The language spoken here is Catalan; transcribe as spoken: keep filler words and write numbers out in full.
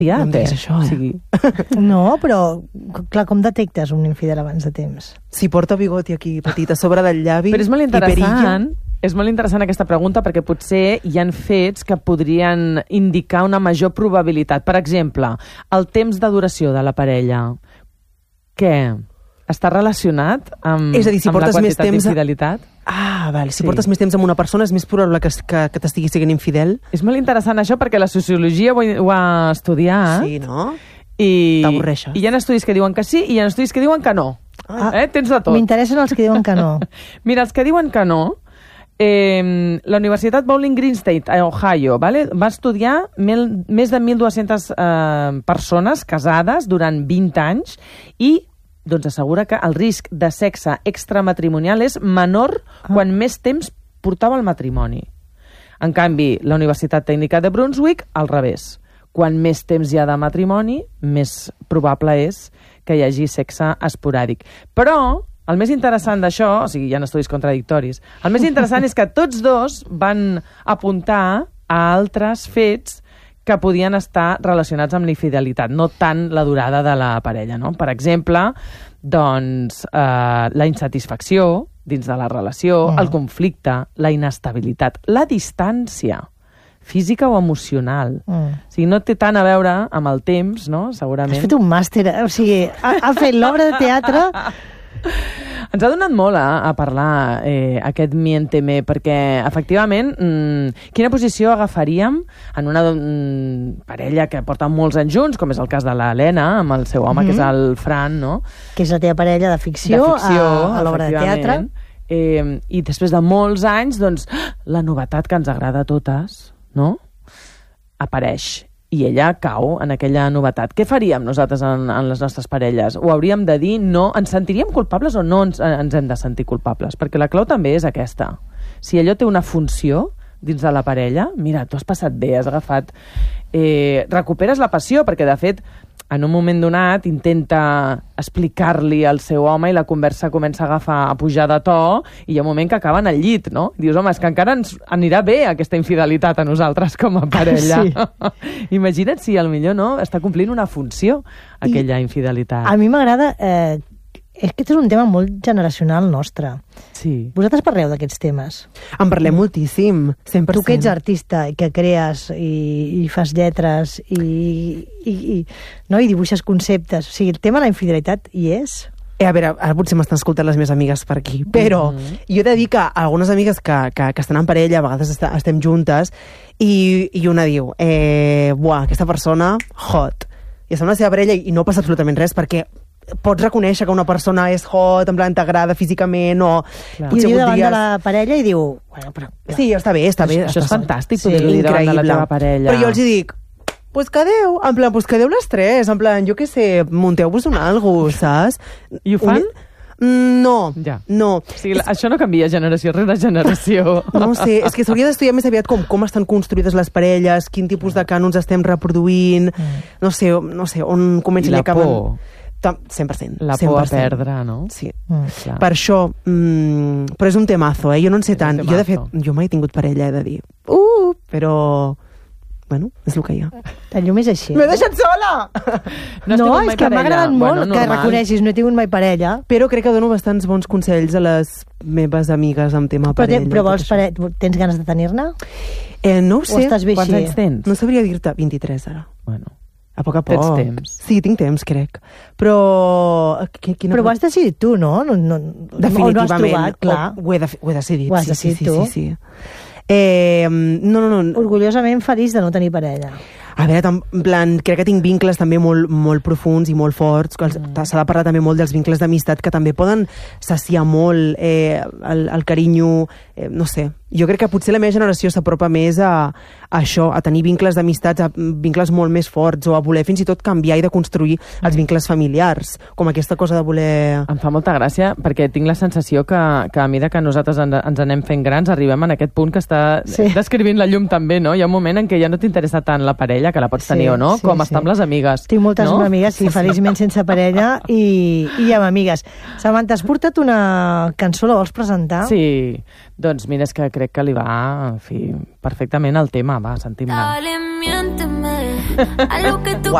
Ja, no em diguis això, eh? Sí. No, però, clar, com detectes un infidel abans de temps? Si porta bigoti aquí petit a sobre del llavi... Però és molt i perilla. interessant, és molt interessant aquesta pregunta perquè potser hi han fets que podrien indicar una major probabilitat. Per exemple, el temps de duració de la parella. Què? Està relacionat amb, és a dir, si amb la portes més quantitat temps... d'infidelitat? Ah, val. Si Sí. portes més temps amb una persona és més probable que, que, que t'estigui sent infidel. És molt interessant això perquè la sociologia ho, ho ha estudiat. Sí, no? I, T'avorreixes. I hi ha estudis que diuen que sí i hi ha estudis que diuen que no. Ah, eh? Tens de tot. M'interessen els que diuen que no. Mira, els que diuen que no, eh, la Universitat Bowling Green State, a Ohio, vale? Va estudiar mil, més de mil dues-centes eh, persones casades durant vint anys i doncs assegura que el risc de sexe extramatrimonial és menor ah. quan més temps portava el matrimoni. En canvi, la Universitat Tècnica de Brunswick, al revés. Quan més temps hi ha de matrimoni, més probable és que hi hagi sexe esporàdic. Però el més interessant d'això, o sigui, hi ha estudis contradictoris, el més interessant és que tots dos van apuntar a altres fets que podien estar relacionats amb la infidelitat, no tant la durada de la parella, no? Per exemple, doncs, eh, la insatisfacció dins de la relació, Mm. el conflicte, la inestabilitat, la distància física o emocional. Mm. O sigui, no té tant a veure amb el temps, no?, segurament. Has fet un màster, eh? O sigui, ha, ha fet l'obra de teatre... Ens ha donat molt a, a parlar eh, aquest Miénteme, perquè, efectivament, mmm, quina posició agafaríem en una mm, parella que porta molts anys junts, com és el cas de l'Helena, amb el seu home, mm-hmm. que és el Fran, no? Que és la teva parella de ficció, de ficció a, a l'obra de teatre. Eh, I després de molts anys, doncs, la novetat que ens agrada a totes, no?, apareix. I ella cau en aquella novetat. Què faríem nosaltres en, en les nostres parelles? Ho hauríem de dir no? Ens sentiríem culpables o no ens, ens hem de sentir culpables? Perquè la clau també és aquesta. Si allò té una funció dins de la parella, mira, tu has passat bé, has agafat... Eh, recuperes la passió, perquè, de fet, en un moment donat intenta explicar-li al seu home i la conversa comença a agafar, a pujar de to, i hi ha un moment que acaben al llit, no? Dius, home, és que encara ens anirà bé aquesta infidelitat a nosaltres com a parella. Sí. Imagina't si potser no està complint una funció aquella I infidelitat. A mi m'agrada... Eh, és que és un tema molt generacional nostre. Sí. Vosaltres parleu d'aquests temes? En parlem moltíssim, cent per cent. Tu que ets artista i que crees i, i fas lletres i, i, i, no? I dibuixes conceptes. O sigui, el tema de la infidelitat hi és? Eh, a veure, ara potser m'estan escoltant les meves amigues per aquí, però mm-hmm. jo he de dir que algunes amigues que, que, que estan en parella, a vegades est estem juntes, i, i una diu, eh, buah, aquesta persona, hot. I està amb la seva parella i no passa absolutament res, perquè pots reconèixer que una persona és hot, en plan t'agrada físicament o... Clar. I ho diu davant dies... de la parella i diu... Bueno, però, sí, està bé, està bé. Això està és fantàstic, sí, poder-ho dir davant de la teva parella. Però jo els hi dic, pues quedeu, en plan, pues quedeu les tres, en plan, jo què sé, munteu-vos un algo, saps? I ho fan? Un... No, ja. no. O sigui, és... això no canvia generació rere generació. No sé, és que s'hauria d'estudiar més aviat com, com estan construïdes les parelles, quin tipus de cànons estem reproduint, mm. no sé, no sé, on comencen i acaben... por. cent per cent. La por a perdre, no? Sí. Mm. Per això, mm, però és un temazo, eh? Jo no en sé és tant. Jo, de fet, jo mai he tingut parella, he de dir. Uh, però... Bueno, és el que hi ha. El llum és així. M'he deixat sola! No, no és que m'ha agradat molt bueno, que reconeixis, no he tingut mai parella. Però crec que dono bastants bons consells a les meves amigues amb tema però parella. Te, però vols pare... tens ganes de tenir-ne? Eh, no ho sé. O estàs bé Quants així? anys tens? No sabria dir-te. vint-i-tres, ara. Bueno. A poc a poc. Tens temps. Sí, tinc temps, crec. Però... Quina... Però ho has decidit tu, no? no, no Definitivament. No has trobat, clar. Ho, ho, he, de, ho he decidit. Ho has sí, decidit sí, tu. Sí, sí, sí. Eh, no, no, no. Orgullosament feliç de no tenir parella. A veure, en plan, crec que tinc vincles també molt, molt profuns i molt forts. Mm. S'ha de parlar també molt dels vincles d'amistat que també poden saciar molt eh, el, el carinyo, eh, no sé. Jo crec que potser la meva generació s'apropa més a, a això, a tenir vincles d'amistats, a vincles molt més forts, o a voler fins i tot canviar i de construir mm. els vincles familiars, com aquesta cosa de voler... Em fa molta gràcia, perquè tinc la sensació que, que a mesura que nosaltres ens, ens anem fent grans, arribem en aquest punt que està sí. descrivint la llum també, no? Hi ha un moment en què ja no t'interessa tant la parella, que la pots tenir sí, o no, sí, com sí. estar amb les amigues. Tinc moltes no? amigues, sí, feliçment sense parella i, i amb amigues. Samantha, has portat una cançó, la vols presentar? Sí, doncs mira, és que crec crec que li va, en fi, perfectament el tema. Va, sentim-la. Dale, miénteme a lo que tú